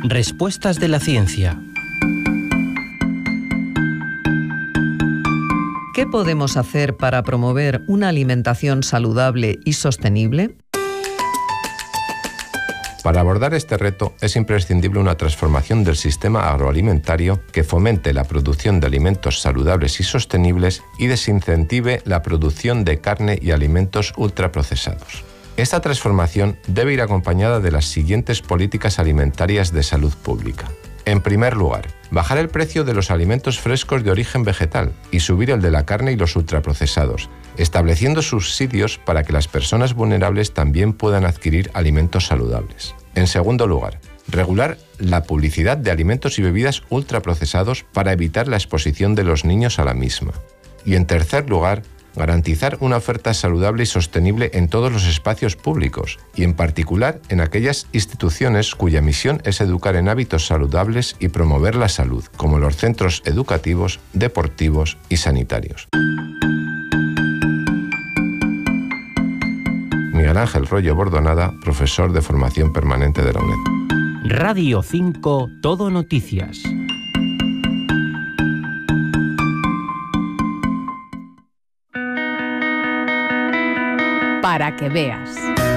Respuestas de la ciencia. ¿Qué podemos hacer para promover una alimentación saludable y sostenible? Para abordar este reto es imprescindible una transformación del sistema agroalimentario que fomente la producción de alimentos saludables y sostenibles y desincentive la producción de carne y alimentos ultraprocesados. Esta transformación debe ir acompañada de las siguientes políticas alimentarias de salud pública. En primer lugar, bajar el precio de los alimentos frescos de origen vegetal y subir el de la carne y los ultraprocesados, estableciendo subsidios para que las personas vulnerables también puedan adquirir alimentos saludables. En segundo lugar, regular la publicidad de alimentos y bebidas ultraprocesados para evitar la exposición de los niños a la misma. Y en tercer lugar, garantizar una oferta saludable y sostenible en todos los espacios públicos y en particular en aquellas instituciones cuya misión es educar en hábitos saludables y promover la salud, como los centros educativos, deportivos y sanitarios. Miguel Ángel Royo Bordonada, profesor de formación permanente de la UNED. Radio 5, Todo Noticias. Para que veas.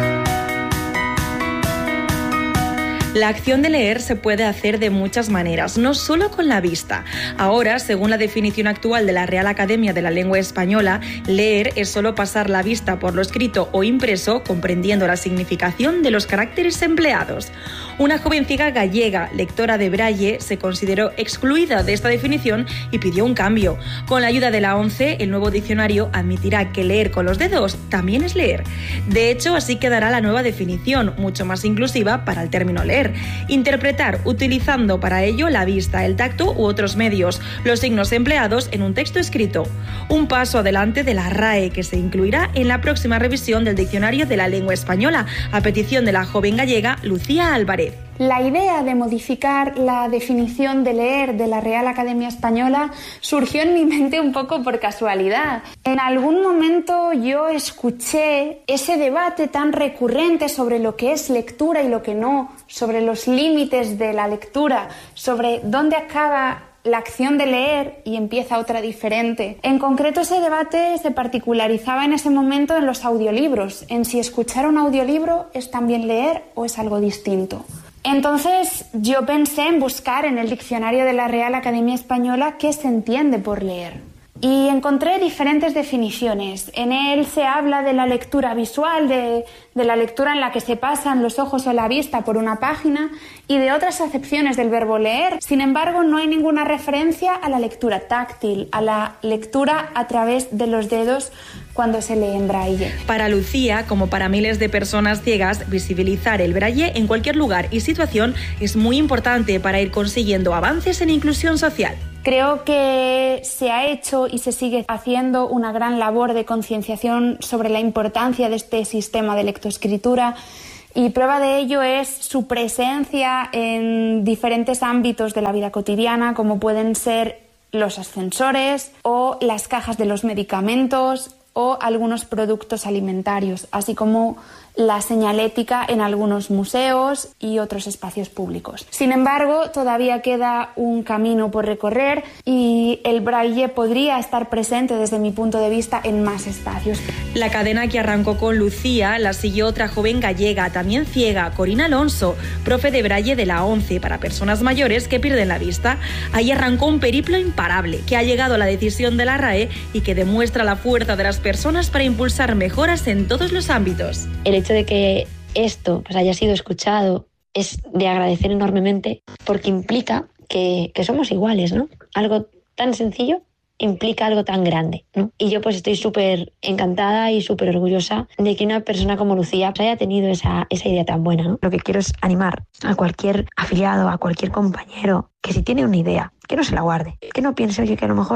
La acción de leer se puede hacer de muchas maneras, no solo con la vista. Ahora, según la definición actual de la Real Academia de la Lengua Española, leer es solo pasar la vista por lo escrito o impreso, comprendiendo la significación de los caracteres empleados. Una joven ciega gallega, lectora de Braille, se consideró excluida de esta definición y pidió un cambio. Con la ayuda de la ONCE, el nuevo diccionario admitirá que leer con los dedos también es leer. De hecho, así quedará la nueva definición, mucho más inclusiva para el término leer. Interpretar utilizando para ello la vista, el tacto u otros medios, los signos empleados en un texto escrito. Un paso adelante de la RAE que se incluirá en la próxima revisión del Diccionario de la Lengua Española, a petición de la joven gallega Lucía Álvarez. La idea de modificar la definición de leer de la Real Academia Española surgió en mi mente un poco por casualidad. En algún momento yo escuché ese debate tan recurrente sobre lo que es lectura y lo que no, sobre los límites de la lectura, sobre dónde acaba la acción de leer y empieza otra diferente. En concreto, ese debate se particularizaba en ese momento en los audiolibros, en si escuchar un audiolibro es también leer o es algo distinto. Entonces yo pensé en buscar en el diccionario de la Real Academia Española qué se entiende por leer. Y encontré diferentes definiciones. En él se habla de la lectura visual, de la lectura en la que se pasan los ojos o la vista por una página y de otras acepciones del verbo leer. Sin embargo, no hay ninguna referencia a la lectura táctil, a la lectura a través de los dedos cuando se lee en braille. Para Lucía, como para miles de personas ciegas, visibilizar el braille en cualquier lugar y situación es muy importante para ir consiguiendo avances en inclusión social. Creo que se ha hecho y se sigue haciendo una gran labor de concienciación sobre la importancia de este sistema de lectoescritura y prueba de ello es su presencia en diferentes ámbitos de la vida cotidiana, como pueden ser los ascensores o las cajas de los medicamentos o algunos productos alimentarios, así como la señalética en algunos museos y otros espacios públicos. Sin embargo, todavía queda un camino por recorrer y el braille podría estar presente desde mi punto de vista en más espacios. La cadena que arrancó con Lucía la siguió otra joven gallega, también ciega, Corina Alonso, profe de braille de la ONCE para personas mayores que pierden la vista. Ahí arrancó un periplo imparable que ha llegado a la decisión de la RAE y que demuestra la fuerza de las personas para impulsar mejoras en todos los ámbitos. El hecho de que esto haya sido escuchado es de agradecer enormemente porque implica que somos iguales, ¿no? Algo tan sencillo implica algo tan grande, ¿no? Y yo pues estoy súper encantada y súper orgullosa de que una persona como Lucía haya tenido esa idea tan buena, ¿no? Lo que quiero es animar a cualquier afiliado, a cualquier compañero, que si tiene una idea, que no se la guarde, que no piense, oye, que a lo mejor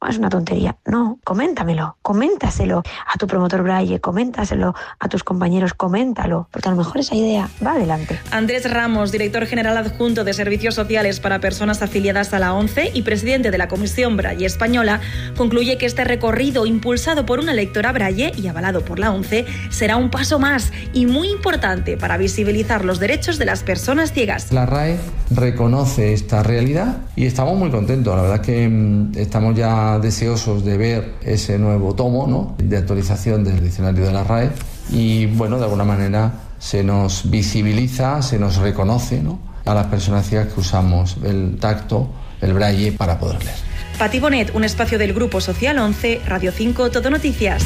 es una tontería. No, coméntamelo, coméntaselo a tu promotor Braille, coméntaselo a tus compañeros, coméntalo, porque a lo mejor esa idea va adelante. Andrés Ramos, director general adjunto de Servicios Sociales para Personas afiliadas a la ONCE y presidente de la Comisión Braille Española, concluye que este recorrido, impulsado por una lectora Braille y avalado por la ONCE, será un paso más y muy importante para visibilizar los derechos de las personas ciegas. La RAE reconoce esta realidad y estamos muy contentos. La verdad es que estamos ya deseosos de ver ese nuevo tomo, ¿no?, de actualización del diccionario de la RAE y, bueno, de alguna manera se nos visibiliza, se nos reconoce, ¿no?, a las personas ciegas que usamos el tacto, el braille, para poder leer. Pati Bonet, un espacio del Grupo Social 11, Radio 5, Todo Noticias.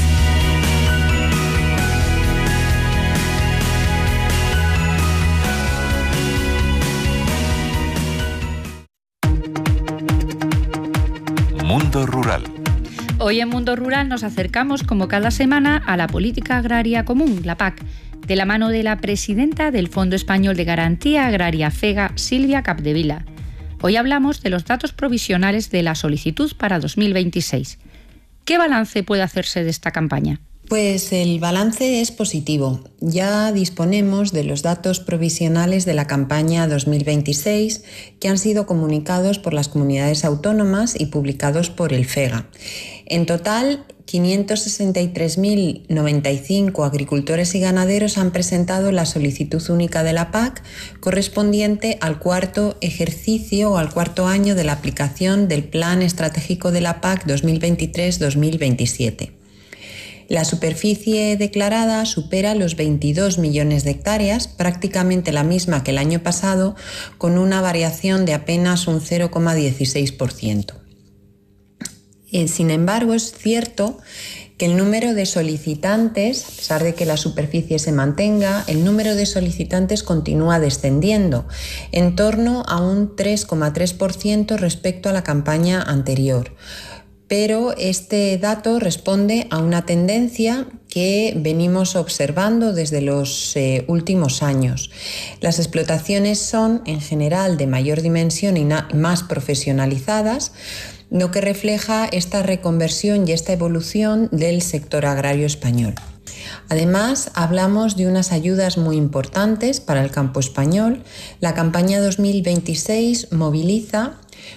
Mundo Rural. Hoy en Mundo Rural nos acercamos, como cada semana, a la Política Agraria Común, la PAC, de la mano de la presidenta del Fondo Español de Garantía Agraria FEGA, Silvia Capdevila. Hoy hablamos de los datos provisionales de la solicitud para 2026. ¿Qué balance puede hacerse de esta campaña? Pues el balance es positivo. Ya disponemos de los datos provisionales de la campaña 2026 que han sido comunicados por las comunidades autónomas y publicados por el FEGA. En total, 563.095 agricultores y ganaderos han presentado la solicitud única de la PAC correspondiente al cuarto ejercicio o al cuarto año de la aplicación del Plan Estratégico de la PAC 2023-2027. La superficie declarada supera los 22 millones de hectáreas, prácticamente la misma que el año pasado, con una variación de apenas un 0,16%. Sin embargo, es cierto que el número de solicitantes, a pesar de que la superficie se mantenga, el número de solicitantes continúa descendiendo, en torno a un 3,3% respecto a la campaña anterior. Pero este dato responde a una tendencia que venimos observando desde los últimos años. Las explotaciones son, en general, de mayor dimensión y más profesionalizadas, lo que refleja esta reconversión y esta evolución del sector agrario español. Además, hablamos de unas ayudas muy importantes para el campo español. La campaña 2026 moviliza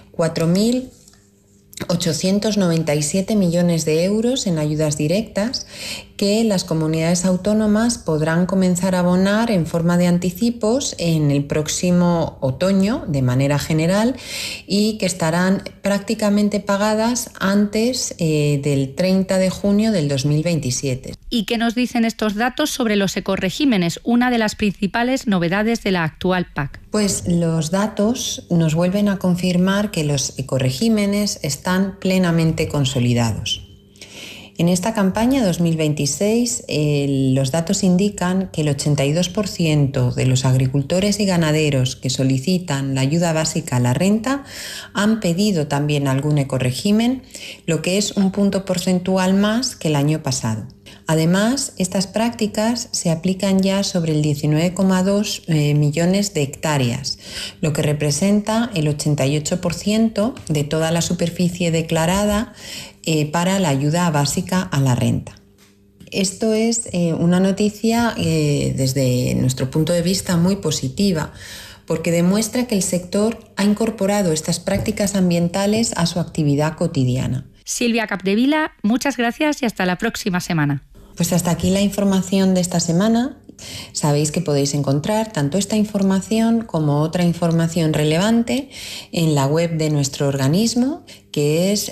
4.897 millones de euros en ayudas directas que las comunidades autónomas podrán comenzar a abonar en forma de anticipos en el próximo otoño de manera general y que estarán prácticamente pagadas antes del 30 de junio del 2027. ¿Y qué nos dicen estos datos sobre los ecoregímenes, una de las principales novedades de la actual PAC? Pues los datos nos vuelven a confirmar que los ecoregímenes están plenamente consolidados. En esta campaña 2026, los datos indican que el 82% de los agricultores y ganaderos que solicitan la ayuda básica a la renta han pedido también algún ecoregimen, lo que es un punto porcentual más que el año pasado. Además, estas prácticas se aplican ya sobre el 19,2 millones de hectáreas, lo que representa el 88% de toda la superficie declarada para la ayuda básica a la renta. Esto es una noticia desde nuestro punto de vista muy positiva, porque demuestra que el sector ha incorporado estas prácticas ambientales a su actividad cotidiana. Silvia Capdevila, muchas gracias y hasta la próxima semana. Pues hasta aquí la información de esta semana. Sabéis que podéis encontrar tanto esta información como otra información relevante en la web de nuestro organismo, que es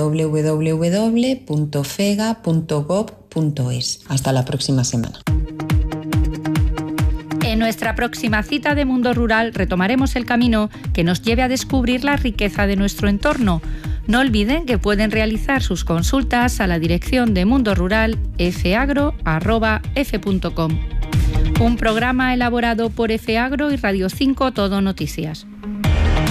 www.fega.gov.es. Hasta la próxima semana. En nuestra próxima cita de Mundo Rural retomaremos el camino que nos lleve a descubrir la riqueza de nuestro entorno. No olviden que pueden realizar sus consultas a la dirección de Mundo Rural fagro@f.com. Un programa elaborado por FAgro y Radio 5 Todo Noticias.